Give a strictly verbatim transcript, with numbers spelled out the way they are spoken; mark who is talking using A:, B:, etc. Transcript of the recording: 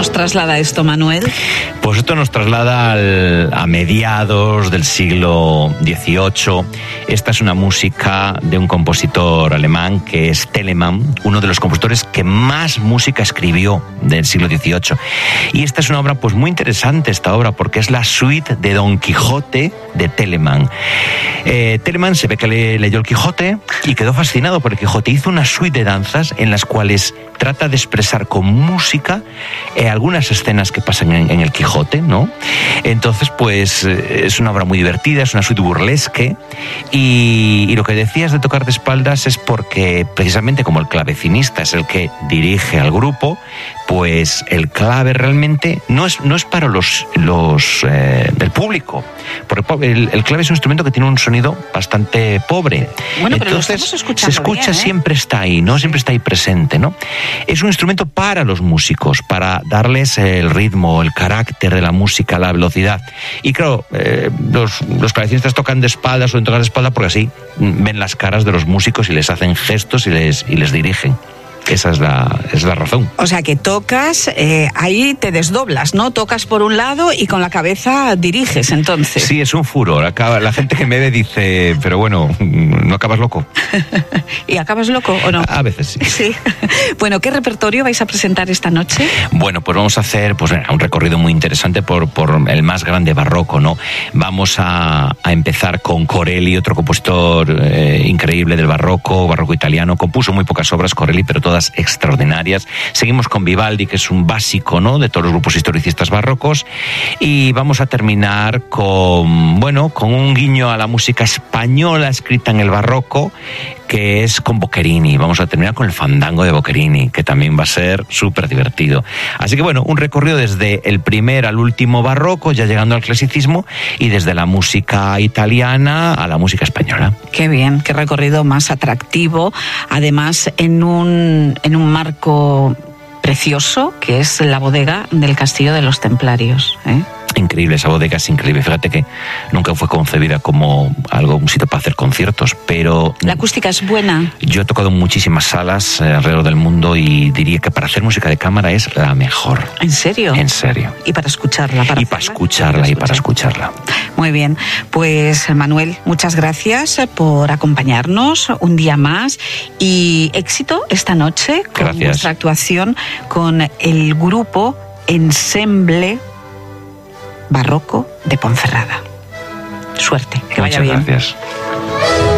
A: nos traslada esto, Manuel?
B: Pues esto nos traslada al, a mediados del siglo dieciocho. Esta es una música de un compositor alemán que es Telemann, uno de los compositores que más música escribió del siglo dieciocho. Y esta es una obra pues muy interesante, esta obra, porque es la suite de Don Quijote de Telemann. Eh, Telemann se ve que le, leyó el Quijote y quedó fascinado por el Quijote. Hizo una suite de danzas en las cuales trata de expresar con música eh, algunas escenas que pasan en, en el Quijote, ¿no? Entonces, pues eh, es una obra muy divertida, es una suite burlesque, y, y lo que decías de tocar de espaldas es porque precisamente como el clavecinista es el que dirige al grupo, pues el clave realmente no es, no es para los, los eh, el público, porque el, el clave es un instrumento que tiene un sonido bastante pobre.
A: Bueno, pero
B: entonces
A: lo estamos escuchando
B: se escucha
A: bien, ¿eh?
B: Siempre está ahí, ¿no? Siempre está ahí presente, ¿no? Es un instrumento para los músicos, para darles el ritmo, el carácter de la música, la velocidad. Y claro, eh, los, los clavecinistas tocan de espaldas, suelen tocar de espalda porque así ven las caras de los músicos y les hacen gestos y les, y les dirigen. Esa es la, es la razón.
A: O sea que tocas, eh, ahí te desdoblas, ¿no? Tocas por un lado y con la cabeza diriges, entonces.
B: Sí, es un furor. Acaba, la gente que me ve dice, pero bueno, ¿no acabas loco?
A: ¿Y acabas loco o no?
B: A, a veces sí.
A: Sí. Bueno, ¿qué repertorio vais a presentar esta noche?
B: Bueno, pues vamos a hacer pues, un recorrido muy interesante por, por el más grande barroco, ¿no? Vamos a, a empezar con Corelli, otro compositor eh, increíble del barroco, barroco italiano. Compuso muy pocas obras Corelli, pero todas extraordinarias. Seguimos con Vivaldi, que es un básico, ¿no?, de todos los grupos historicistas barrocos, y vamos a terminar con, bueno, con un guiño a la música española escrita en el barroco, que es con Boccherini. Vamos a terminar con el fandango de Boccherini, que también va a ser súper divertido. Así que bueno, un recorrido desde el primer al último barroco, ya llegando al clasicismo, y desde la música italiana a la música española.
A: Qué bien, qué recorrido más atractivo, además en un en un marco precioso, que es la bodega del Castillo de los Templarios, ¿eh?
B: Increíble, esa bodega es increíble. Fíjate que nunca fue concebida como algo, un sitio para hacer conciertos, pero...
A: ¿La acústica es buena?
B: Yo he tocado en muchísimas salas eh, alrededor del mundo y diría que para hacer música de cámara es la mejor.
A: ¿En serio?
B: En serio.
A: ¿Y para escucharla? Para
B: y para escucharla, y para escucharla.
A: Muy bien. Pues, Manuel, muchas gracias por acompañarnos un día más y éxito esta noche con
B: Gracias.
A: Nuestra actuación con el grupo Ensemble Barroco de Ponferrada. Suerte, que vaya bien.
B: Muchas gracias.